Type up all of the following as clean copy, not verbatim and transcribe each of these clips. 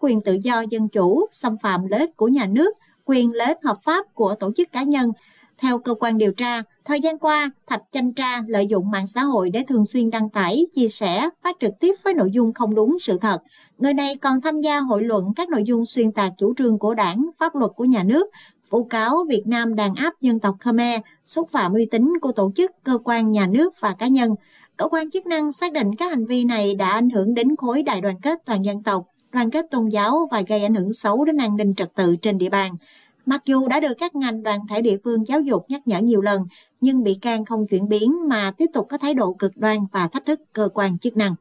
quyền tự do dân chủ, xâm phạm lợi ích của nhà nước, quyền lợi ích hợp pháp của tổ chức cá nhân. Theo cơ quan điều tra, thời gian qua, Thạch Chanh Tra lợi dụng mạng xã hội để thường xuyên đăng tải, chia sẻ, phát trực tiếp với nội dung không đúng sự thật. Người này còn tham gia hội luận các nội dung xuyên tạc chủ trương của đảng, pháp luật của nhà nước, vu cáo Việt Nam đàn áp dân tộc Khmer, xúc phạm uy tín của tổ chức, cơ quan nhà nước và cá nhân. Cơ quan chức năng xác định các hành vi này đã ảnh hưởng đến khối đại đoàn kết toàn dân tộc, đoàn kết tôn giáo và gây ảnh hưởng xấu đến an ninh trật tự trên địa bàn. Mặc dù đã được các ngành đoàn thể địa phương giáo dục nhắc nhở nhiều lần, nhưng bị can không chuyển biến mà tiếp tục có thái độ cực đoan và thách thức cơ quan chức năng.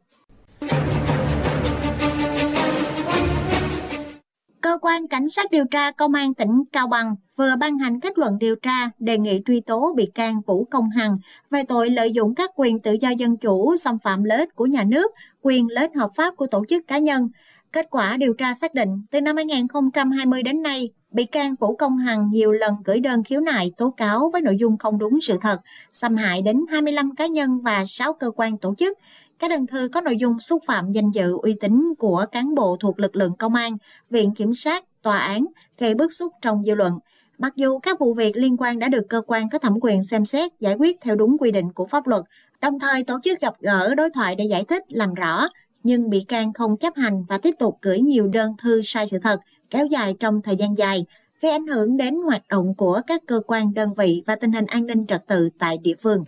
Cơ quan Cảnh sát điều tra Công an tỉnh Cao Bằng vừa ban hành kết luận điều tra đề nghị truy tố bị can Vũ Công Hằng về tội lợi dụng các quyền tự do dân chủ, xâm phạm lợi ích của nhà nước, quyền lợi ích hợp pháp của tổ chức cá nhân. Kết quả điều tra xác định, từ năm 2020 đến nay, bị can Vũ Công Hằng nhiều lần gửi đơn khiếu nại tố cáo với nội dung không đúng sự thật, xâm hại đến 25 cá nhân và 6 cơ quan tổ chức. Các đơn thư có nội dung xúc phạm danh dự uy tín của cán bộ thuộc lực lượng công an, viện kiểm sát, tòa án, gây bức xúc trong dư luận. Mặc dù các vụ việc liên quan đã được cơ quan có thẩm quyền xem xét giải quyết theo đúng quy định của pháp luật, đồng thời tổ chức gặp gỡ đối thoại để giải thích, làm rõ, nhưng bị can không chấp hành và tiếp tục gửi nhiều đơn thư sai sự thật, kéo dài trong thời gian dài, gây ảnh hưởng đến hoạt động của các cơ quan đơn vị và tình hình an ninh trật tự tại địa phương.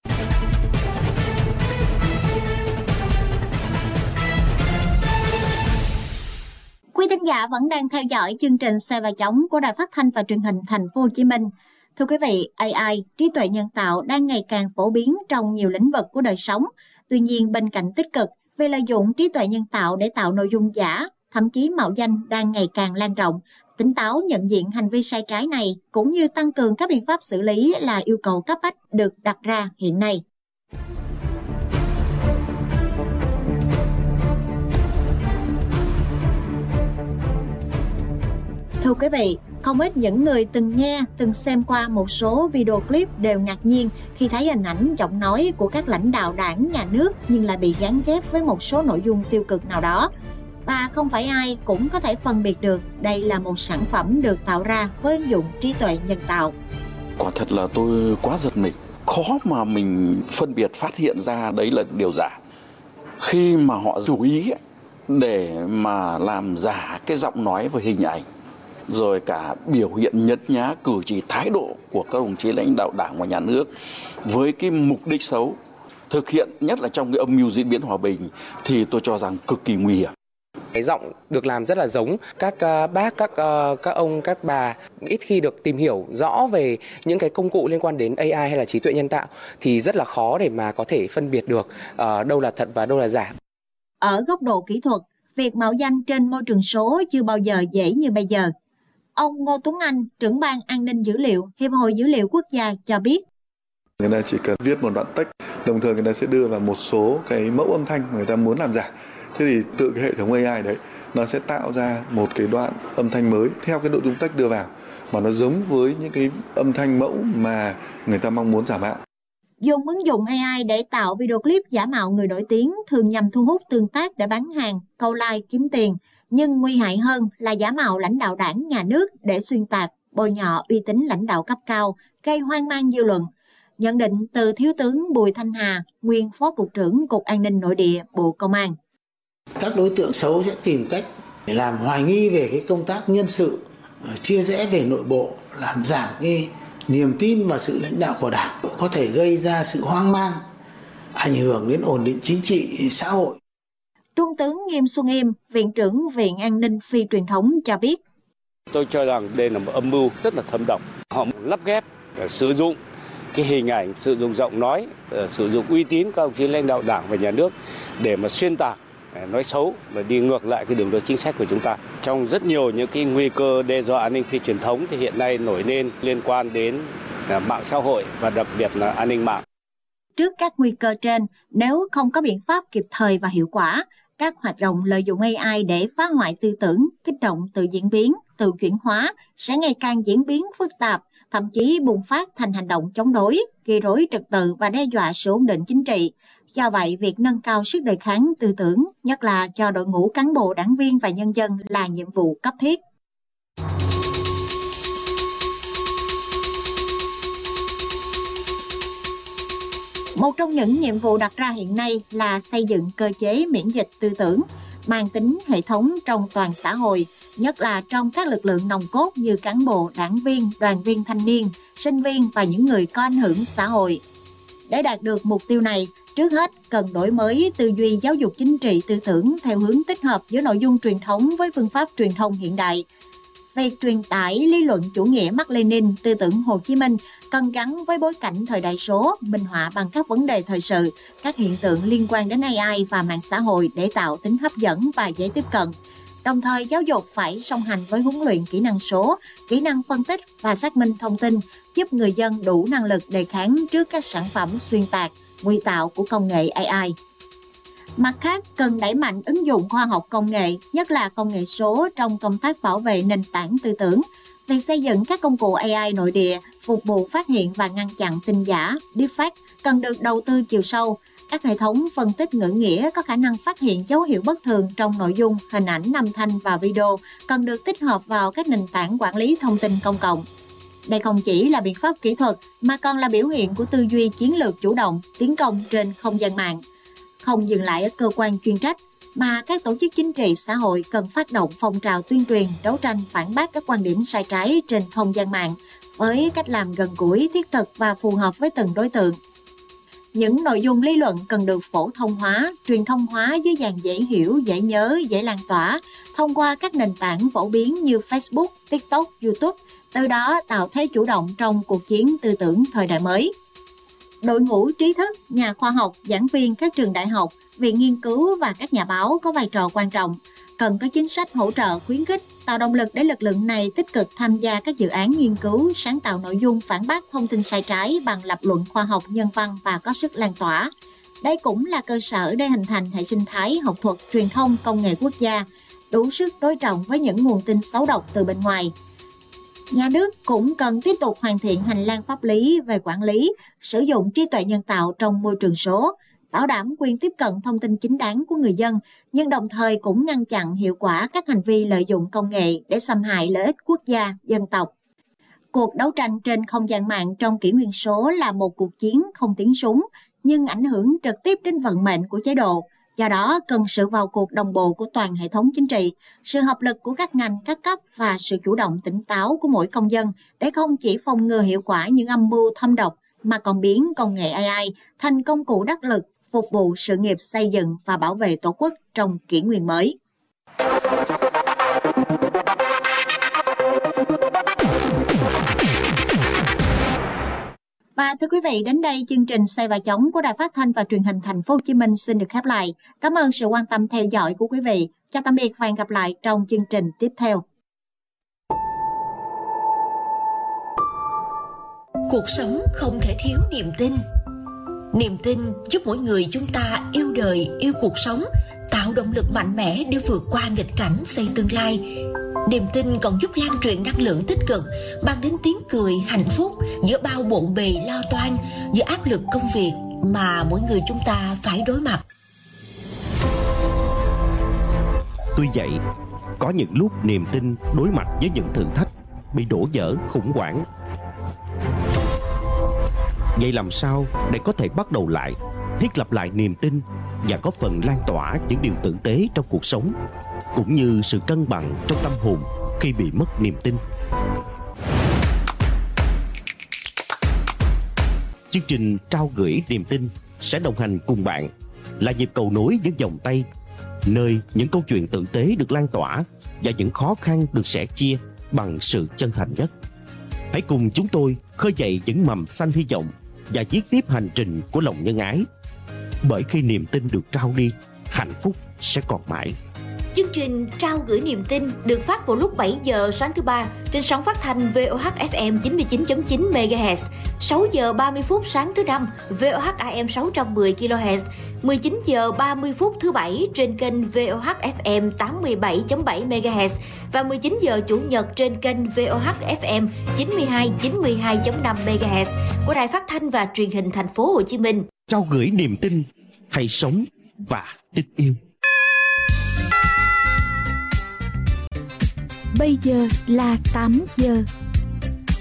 Quý thính giả vẫn đang theo dõi chương trình Xe và Chóng của Đài Phát thanh và Truyền hình Thành phố Hồ Chí Minh. Thưa quý vị, AI, trí tuệ nhân tạo đang ngày càng phổ biến trong nhiều lĩnh vực của đời sống. Tuy nhiên, bên cạnh tích cực, về lợi dụng trí tuệ nhân tạo để tạo nội dung giả, thậm chí mạo danh đang ngày càng lan rộng. Tỉnh táo nhận diện hành vi sai trái này cũng như tăng cường các biện pháp xử lý là yêu cầu cấp bách được đặt ra hiện nay. Thưa quý vị, không ít những người từng nghe, từng xem qua một số video clip đều ngạc nhiên khi thấy hình ảnh, giọng nói của các lãnh đạo đảng, nhà nước nhưng lại bị gán ghép với một số nội dung tiêu cực nào đó. Và không phải ai cũng có thể phân biệt được đây là một sản phẩm được tạo ra với ứng dụng trí tuệ nhân tạo. Quả thật là tôi quá giật mình, khó mà mình phân biệt phát hiện ra đấy là điều giả. Khi mà họ chú ý để mà làm giả cái giọng nói và hình ảnh, rồi cả biểu hiện nhấn nhá cử chỉ thái độ của các đồng chí lãnh đạo đảng và nhà nước với cái mục đích xấu, thực hiện nhất là trong cái âm mưu diễn biến hòa bình, thì tôi cho rằng cực kỳ nguy hiểm. Cái giọng được làm rất là giống các bác, các ông, các bà ít khi được tìm hiểu rõ về những cái công cụ liên quan đến AI hay là trí tuệ nhân tạo thì rất là khó để mà có thể phân biệt được đâu là thật và đâu là giả. Ở góc độ kỹ thuật, việc mạo danh trên môi trường số chưa bao giờ dễ như bây giờ. Ông Ngô Tuấn Anh, trưởng ban an ninh dữ liệu, Hiệp hội Dữ liệu Quốc gia cho biết. Người ta chỉ cần viết một đoạn text, đồng thời người ta sẽ đưa vào một số cái mẫu âm thanh người ta muốn làm giả. Thế thì tự cái hệ thống AI đấy, nó sẽ tạo ra một cái đoạn âm thanh mới theo cái nội dung text đưa vào, mà nó giống với những cái âm thanh mẫu mà người ta mong muốn giả mạo. Dùng ứng dụng AI để tạo video clip giả mạo người nổi tiếng thường nhằm thu hút tương tác để bán hàng, câu like, kiếm tiền. Nhưng nguy hại hơn là giả mạo lãnh đạo đảng, nhà nước để xuyên tạc, bôi nhọ uy tín lãnh đạo cấp cao, gây hoang mang dư luận. Nhận định từ Thiếu tướng Bùi Thanh Hà, nguyên Phó Cục trưởng Cục An ninh Nội địa, Bộ Công an. Các đối tượng xấu sẽ tìm cách để làm hoài nghi về cái công tác nhân sự, chia rẽ về nội bộ, làm giảm cái niềm tin vào sự lãnh đạo của Đảng, có thể gây ra sự hoang mang, ảnh hưởng đến ổn định chính trị xã hội. Trung tướng Nghiêm Xuân Yêm, Viện trưởng Viện An ninh Phi truyền thống cho biết. Tôi cho rằng đây là một âm mưu rất là thâm độc. Họ lắp ghép, sử dụng cái hình ảnh, sử dụng giọng nói, sử dụng uy tín các đồng chí lãnh đạo đảng và nhà nước để mà xuyên tạc, nói xấu và đi ngược lại cái đường lối chính sách của chúng ta. Trong rất nhiều những cái nguy cơ đe dọa an ninh phi truyền thống thì hiện nay nổi lên liên quan đến mạng xã hội và đặc biệt là an ninh mạng. Trước các nguy cơ trên, nếu không có biện pháp kịp thời và hiệu quả, các hoạt động lợi dụng AI để phá hoại tư tưởng, kích động tự diễn biến, tự chuyển hóa sẽ ngày càng diễn biến phức tạp, thậm chí bùng phát thành hành động chống đối, gây rối trật tự và đe dọa sự ổn định chính trị. Do vậy, việc nâng cao sức đề kháng tư tưởng, nhất là cho đội ngũ cán bộ, đảng viên và nhân dân là nhiệm vụ cấp thiết. Một trong những nhiệm vụ đặt ra hiện nay là xây dựng cơ chế miễn dịch tư tưởng, mang tính hệ thống trong toàn xã hội, nhất là trong các lực lượng nòng cốt như cán bộ, đảng viên, đoàn viên thanh niên, sinh viên và những người có ảnh hưởng xã hội. Để đạt được mục tiêu này, trước hết cần đổi mới tư duy giáo dục chính trị tư tưởng theo hướng tích hợp giữa nội dung truyền thống với phương pháp truyền thông hiện đại. Việc truyền tải lý luận chủ nghĩa Mác Lênin, tư tưởng Hồ Chí Minh cần gắn với bối cảnh thời đại số, minh họa bằng các vấn đề thời sự, các hiện tượng liên quan đến AI và mạng xã hội để tạo tính hấp dẫn và dễ tiếp cận. Đồng thời, giáo dục phải song hành với huấn luyện kỹ năng số, kỹ năng phân tích và xác minh thông tin, giúp người dân đủ năng lực đề kháng trước các sản phẩm xuyên tạc, ngụy tạo của công nghệ AI. Mặt khác, cần đẩy mạnh ứng dụng khoa học công nghệ, nhất là công nghệ số trong công tác bảo vệ nền tảng tư tưởng. Việc xây dựng các công cụ AI nội địa phục vụ phát hiện và ngăn chặn tin giả, deepfake cần được đầu tư chiều sâu. Các hệ thống phân tích ngữ nghĩa có khả năng phát hiện dấu hiệu bất thường trong nội dung, hình ảnh, âm thanh và video cần được tích hợp vào các nền tảng quản lý thông tin công cộng. Đây không chỉ là biện pháp kỹ thuật mà còn là biểu hiện của tư duy chiến lược chủ động, tiến công trên không gian mạng. Không dừng lại ở cơ quan chuyên trách, mà các tổ chức chính trị xã hội cần phát động phong trào tuyên truyền, đấu tranh phản bác các quan điểm sai trái trên không gian mạng với cách làm gần gũi, thiết thực và phù hợp với từng đối tượng. Những nội dung lý luận cần được phổ thông hóa, truyền thông hóa dưới dạng dễ hiểu, dễ nhớ, dễ lan tỏa thông qua các nền tảng phổ biến như Facebook, TikTok, YouTube, từ đó tạo thế chủ động trong cuộc chiến tư tưởng thời đại mới. Đội ngũ trí thức, nhà khoa học, giảng viên các trường đại học, viện nghiên cứu và các nhà báo có vai trò quan trọng, cần có chính sách hỗ trợ khuyến khích, tạo động lực để lực lượng này tích cực tham gia các dự án nghiên cứu, sáng tạo nội dung phản bác thông tin sai trái bằng lập luận khoa học, nhân văn và có sức lan tỏa. Đây cũng là cơ sở để hình thành hệ sinh thái học thuật, truyền thông, công nghệ quốc gia, đủ sức đối trọng với những nguồn tin xấu độc từ bên ngoài. Nhà nước cũng cần tiếp tục hoàn thiện hành lang pháp lý về quản lý, sử dụng trí tuệ nhân tạo trong môi trường số, bảo đảm quyền tiếp cận thông tin chính đáng của người dân, nhưng đồng thời cũng ngăn chặn hiệu quả các hành vi lợi dụng công nghệ để xâm hại lợi ích quốc gia, dân tộc. Cuộc đấu tranh trên không gian mạng trong kỷ nguyên số là một cuộc chiến không tiếng súng, nhưng ảnh hưởng trực tiếp đến vận mệnh của chế độ. Do đó, cần sự vào cuộc đồng bộ của toàn hệ thống chính trị, sự hợp lực của các ngành, các cấp và sự chủ động tỉnh táo của mỗi công dân để không chỉ phòng ngừa hiệu quả những âm mưu thâm độc, mà còn biến công nghệ AI thành công cụ đắc lực phục vụ sự nghiệp xây dựng và bảo vệ Tổ quốc trong kỷ nguyên mới. Và thưa quý vị, đến đây chương trình Say và Chống của Đài Phát thanh và Truyền hình Thành phố Hồ Chí Minh xin được khép lại. Cảm ơn sự quan tâm theo dõi của quý vị. Chào tạm biệt và hẹn gặp lại trong chương trình tiếp theo. Cuộc sống không thể thiếu niềm tin. Niềm tin giúp mỗi người chúng ta yêu đời, yêu cuộc sống, tạo động lực mạnh mẽ để vượt qua nghịch cảnh xây tương lai. Niềm tin còn giúp lan truyền năng lượng tích cực, mang đến tiếng cười, hạnh phúc giữa bao bộn bề lo toan, giữa áp lực công việc mà mỗi người chúng ta phải đối mặt. Tuy vậy, có những lúc niềm tin đối mặt với những thử thách bị đổ vỡ, khủng hoảng. Vậy làm sao để có thể bắt đầu lại, thiết lập lại niềm tin và có phần lan tỏa những điều tử tế trong cuộc sống, cũng như sự cân bằng trong tâm hồn khi bị mất niềm tin? Chương trình trao gửi niềm tin sẽ đồng hành cùng bạn, là nhịp cầu nối những vòng tay, nơi những câu chuyện tử tế được lan tỏa và những khó khăn được sẻ chia bằng sự chân thành nhất. Hãy cùng chúng tôi khơi dậy những mầm xanh hy vọng và viết tiếp hành trình của lòng nhân ái. Bởi khi niềm tin được trao đi, hạnh phúc sẽ còn mãi. Chương trình Trao gửi niềm tin được phát vào lúc 7 giờ sáng thứ Ba trên sóng phát thanh VOH FM 99.9 MHz, 6 giờ 30 phút sáng thứ Năm VOH AM 610 kHz, 19 giờ 30 phút thứ Bảy trên kênh VOH FM 87.7 MHz và 19 giờ Chủ nhật trên kênh VOH FM 92.5 MHz của Đài Phát thanh và Truyền hình Thành phố Hồ Chí Minh. Trao gửi niềm tin hãy sống và tin yêu. Bây giờ là 8 giờ.